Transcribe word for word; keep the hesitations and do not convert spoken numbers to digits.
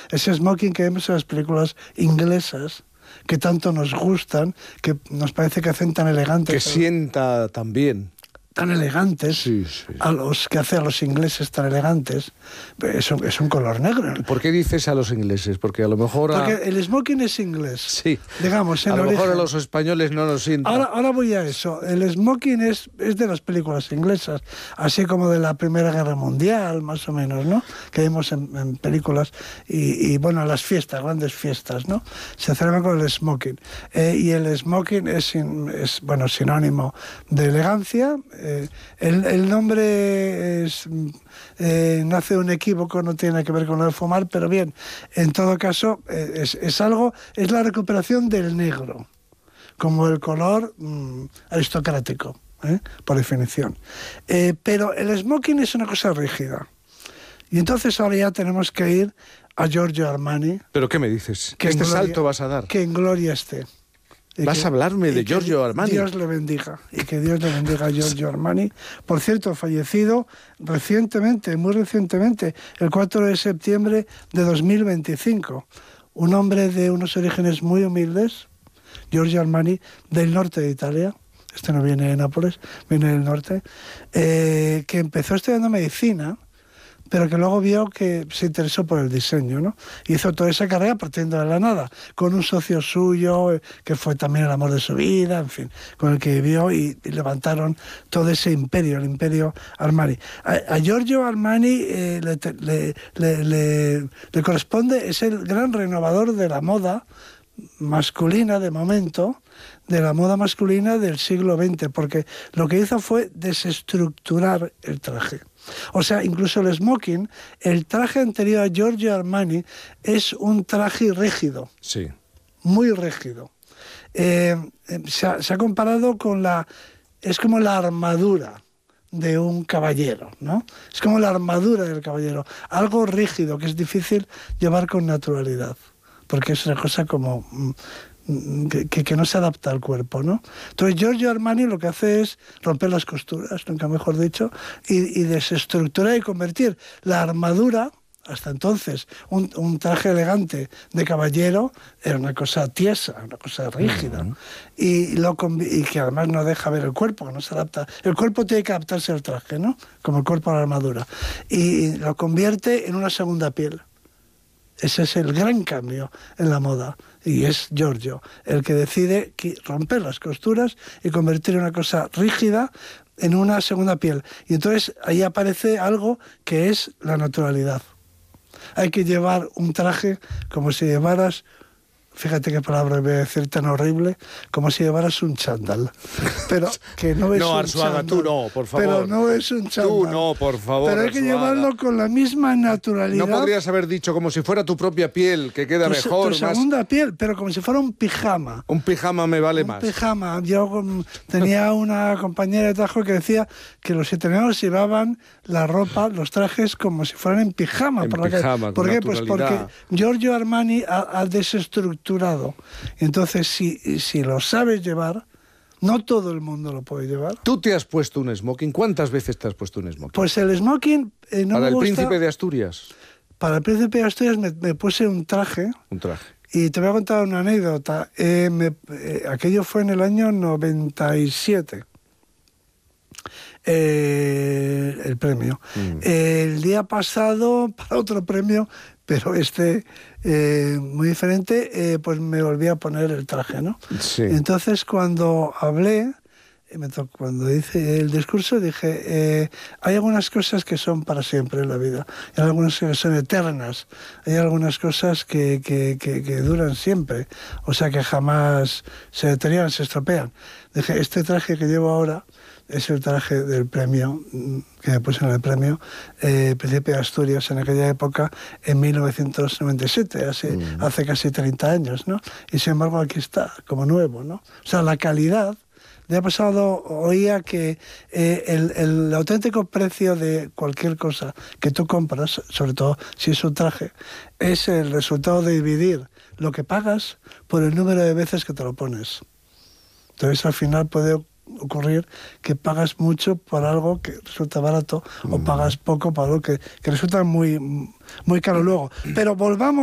ese smoking que vemos en las películas inglesas, que tanto nos gustan, que nos parece que hacen tan elegantes. Que sienta tan bien. Tan elegantes, sí, sí. a los que hace a los ingleses tan elegantes, es un, es un color negro. ¿Por qué dices a los ingleses? Porque a lo mejor... A... Porque el smoking es inglés. Sí. Digamos, en a lo origen. mejor a los españoles no nos sienta. Ahora, ahora voy a eso. El smoking es, es de las películas inglesas, así como de la Primera Guerra Mundial, más o menos, ¿no? Que vemos en, en películas. Y, y, bueno, las fiestas, grandes fiestas, ¿no? Se celebran con el smoking. Eh, y el smoking es, es, bueno, sinónimo de elegancia. Eh, el, el nombre es, eh, nace de un equívoco, no tiene que ver con lo de fumar, pero bien, en todo caso eh, es, es algo, es la recuperación del negro, como el color mmm, aristocrático, ¿eh? Por definición. Eh, pero el smoking es una cosa rígida. Y entonces ahora ya tenemos que ir a Giorgio Armani. ¿Pero qué me dices? ¿Qué este gloria, salto vas a dar? Que en gloria esté. Y ¿Vas que, a hablarme de Giorgio Armani? Dios le bendiga, y que Dios le bendiga a Giorgio Armani. Por cierto, fallecido recientemente, muy recientemente, el cuatro de septiembre de dos mil veinticinco. Un hombre de unos orígenes muy humildes, Giorgio Armani, del norte de Italia. Este no viene de Nápoles, viene del norte. Eh, que empezó estudiando medicina, pero que luego vio que se interesó por el diseño, ¿no? Hizo toda esa carrera partiendo de la nada, con un socio suyo, que fue también el amor de su vida, en fin, con el que vivió y, y levantaron todo ese imperio, el imperio Armani. A, a Giorgio Armani eh, le, le, le, le, le corresponde, es el gran renovador de la moda masculina de momento, de la moda masculina del siglo veinte, porque lo que hizo fue desestructurar el traje. O sea, incluso el smoking, el traje anterior a Giorgio Armani es un traje rígido. Sí. Muy rígido. Eh, se, ha, se ha comparado con la... Es como la armadura de un caballero, ¿no? Es como la armadura del caballero. Algo rígido que es difícil llevar con naturalidad, porque es una cosa como... Que, que, que no se adapta al cuerpo, ¿no? Entonces Giorgio Armani lo que hace es romper las costuras, nunca mejor dicho, y, y desestructurar y convertir la armadura, hasta entonces un, un traje elegante de caballero, era una cosa tiesa, una cosa rígida, uh-huh. y, lo, y que además no deja ver el cuerpo, que no se adapta. El cuerpo tiene que adaptarse al traje, ¿no? Como el cuerpo a la armadura. Y lo convierte en una segunda piel. Ese es el gran cambio en la moda. Y es Giorgio el que decide romper las costuras y convertir una cosa rígida en una segunda piel. Y entonces ahí aparece algo que es la naturalidad. Hay que llevar un traje como si llevaras... Fíjate qué palabra voy a decir tan horrible, como si llevaras un chándal. Pero que no es no, un Arzuaga, chándal. tú no, por favor. Pero no es un chándal. Tú no, por favor, Pero hay que Arzuaga. llevarlo con la misma naturalidad. No podrías haber dicho como si fuera tu propia piel, que queda tu, mejor. Tu segunda más... piel, pero como si fuera un pijama. Un pijama me vale un más. Un pijama. Yo um, tenía una compañera de trabajo que decía que los italianos llevaban la ropa, los trajes, como si fueran en pijama. En por pijama, la ¿Por qué? Pues porque Giorgio Armani ha, ha desestructurado. Entonces, si, si lo sabes llevar, no todo el mundo lo puede llevar. ¿Tú te has puesto un smoking? ¿Cuántas veces te has puesto un smoking? Pues el smoking eh, no ¿Para me el gusta. príncipe de Asturias? Para el príncipe de Asturias me, me puse un traje. Un traje. Y te voy a contar una anécdota. Eh, me, eh, aquello fue en el año noventa y siete. Eh, el premio. Mm. Eh, el día pasado, para otro premio, pero este eh, muy diferente, eh, pues me volví a poner el traje, ¿no? Sí. Entonces, cuando hablé, me tocó, cuando hice el discurso, dije, eh, hay algunas cosas que son para siempre en la vida, hay algunas que son eternas, hay algunas cosas que, que, que, que duran siempre, o sea, que jamás se deterioran, se estropean. Dije, este traje que llevo ahora es el traje del premio, que me puse en el premio, eh, Príncipe de Asturias, en aquella época, en mil novecientos noventa y siete, así, mm. hace casi treinta años, ¿no? Y sin embargo aquí está, como nuevo, ¿no? O sea, la calidad. El día pasado oía que eh, el, el auténtico precio de cualquier cosa que tú compras, sobre todo si es un traje, es el resultado de dividir lo que pagas por el número de veces que te lo pones. Entonces al final puede ocurrir que pagas mucho por algo que resulta barato mm. o pagas poco por algo que, que resulta muy, muy caro luego. Pero volvamos